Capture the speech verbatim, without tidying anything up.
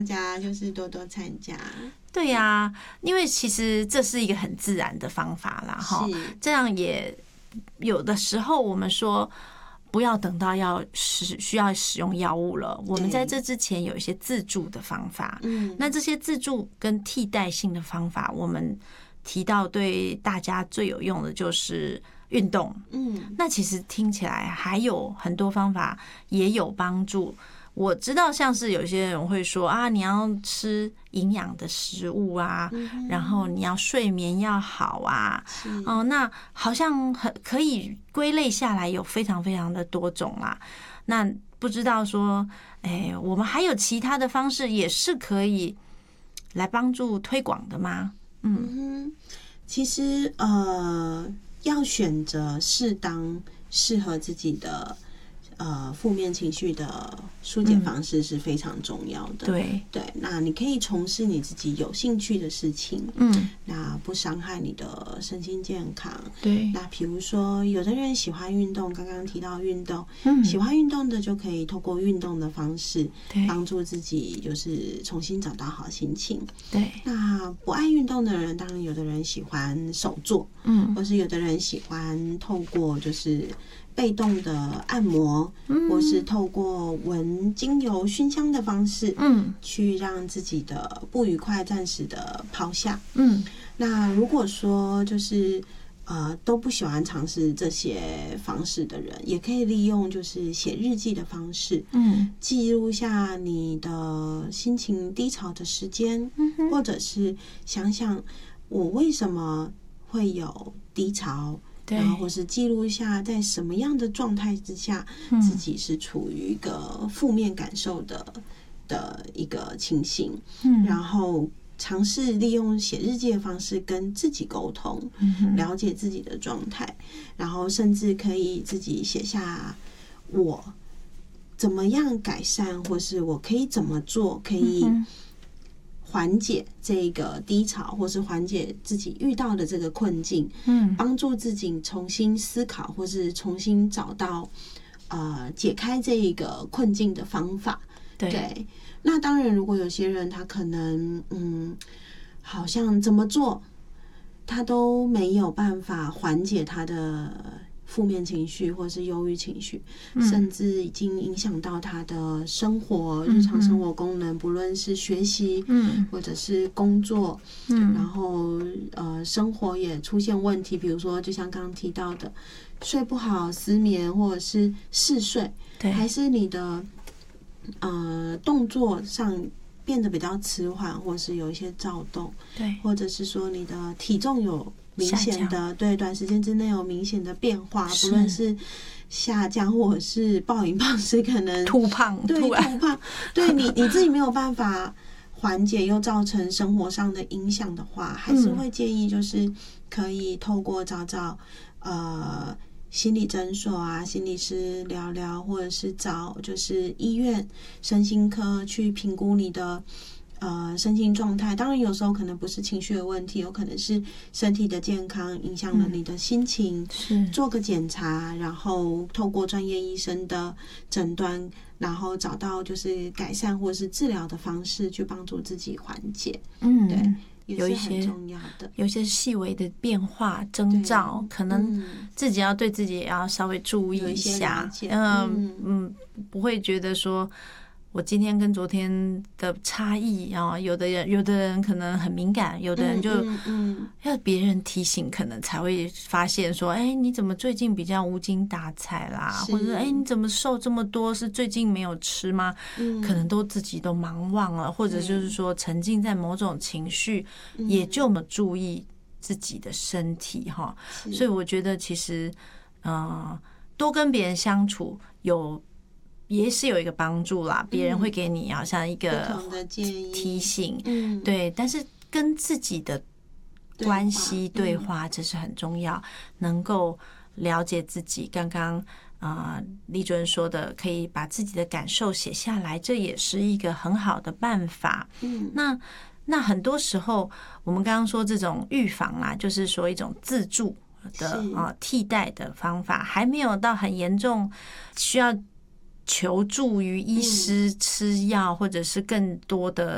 大家就是多多参加。 对呀、啊，因为其实这是一个很自然的方法啦，哈，这样也有的时候我们说不要等到要使需要使用药物了，我们在这之前有一些自助的方法，嗯，那这些自助跟替代性的方法，我们提到对大家最有用的就是运动，嗯，那其实听起来还有很多方法也有帮助。我知道像是有些人会说啊，你要吃营养的食物啊，嗯、然后你要睡眠要好啊，哦、呃，那好像很可以归类下来有非常非常的多种啦。那不知道说，哎，我们还有其他的方式也是可以来帮助推广的吗？嗯， 嗯其实呃，要选择适当适合自己的。呃，负面情绪的疏解方式是非常重要的。 对、嗯、 对，那你可以从事你自己有兴趣的事情，嗯，那不伤害你的身心健康。 对， 那比如说，有的人喜欢运动，刚刚提到运动，嗯，喜欢运动的就可以透过运动的方式，帮助自己就是重新找到好心情。 对， 那不爱运动的人，当然有的人喜欢手作，嗯，或是有的人喜欢透过就是被动的按摩，嗯、或是透过闻精油熏香的方式，嗯，去让自己的不愉快暂时的抛下。嗯，那如果说就是呃都不喜欢尝试这些方式的人，也可以利用就是写日记的方式，嗯，记录下你的心情低潮的时间，嗯、或者是想想我为什么会有低潮。然后或是记录一下在什么样的状态之下，嗯、自己是处于一个负面感受的的一个情形，嗯、然后尝试利用写日记的方式跟自己沟通，嗯、了解自己的状态，然后甚至可以自己写下我怎么样改善，或是我可以怎么做可以缓解这个低潮，或是缓解自己遇到的这个困境，嗯，帮助自己重新思考，或是重新找到呃解开这一个困境的方法。对，对那当然，如果有些人他可能嗯，好像怎么做他都没有办法缓解他的负面情绪或是忧郁情绪，嗯、甚至已经影响到他的生活、嗯、日常生活功能，不论是学习，嗯、或者是工作，嗯、然后呃生活也出现问题，比如说就像刚刚提到的，睡不好、失眠，或者是嗜睡，对，还是你的呃动作上变得比较迟缓，或是有一些躁动，对，或者是说你的体重有明显的对短时间之内有明显的变化，不论是下降或者是暴饮暴食，可能突胖， 对突胖，对你你自己没有办法缓解，又造成生活上的影响的话，还是会建议就是可以透过找找呃心理诊所啊、心理师聊聊，或者是找就是医院身心科去评估你的呃，身心状态。当然有时候可能不是情绪的问题，有可能是身体的健康影响了你的心情，嗯、是做个检查，然后透过专业医生的诊断，然后找到就是改善或是治疗的方式去帮助自己缓解。嗯，对， 有一些重要的， 有一些细微的变化征兆，可能自己要对自己也要稍微注意一下。嗯嗯，不会觉得说我今天跟昨天的差异啊，有的人有的人可能很敏感，有的人就要别人提醒，可能才会发现说，哎，你怎么最近比较无精打采啦？或者哎，你怎么瘦这么多？是最近没有吃吗？嗯、可能都自己都忙忘了，或者就是说沉浸在某种情绪，嗯、也就没注意自己的身体哈。所以我觉得其实，呃，多跟别人相处有。也是有一个帮助啦，别人会给你好像一个提醒，嗯、对，但是跟自己的关系对话，这是很重要，能够了解自己。刚刚啊、呃，丽主任说的，可以把自己的感受写下来，这也是一个很好的办法。嗯，那那很多时候，我们刚刚说这种预防啦，就是说一种自助的啊、呃、替代的方法，还没有到很严重，需要求助于医师吃药，或者是更多的